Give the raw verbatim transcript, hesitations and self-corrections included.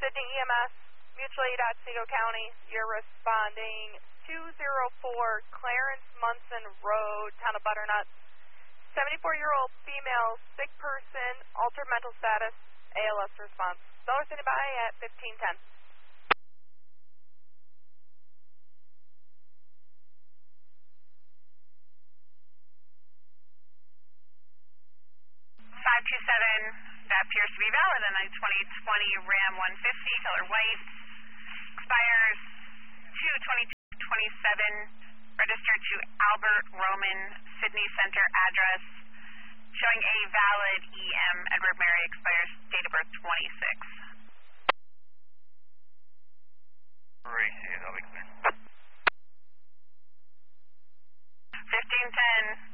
Sydney E M S, Mutual Aid, Otsego County. You're responding two zero four Clarence Munson Road, Town of Butternut. seventy-four-year-old female, sick person, altered mental status, A L S response. Dollar standing by at fifteen ten. five two seven, that appears to be valid, and a twenty twenty Ram one fifty, color white, expires two twenty-two twenty-seven, registered to Albert Roman, Sydney Center address, showing a valid E M, Edward Mary, expires date of birth twenty-six. Great, yeah, that'll be clear. fifteen ten.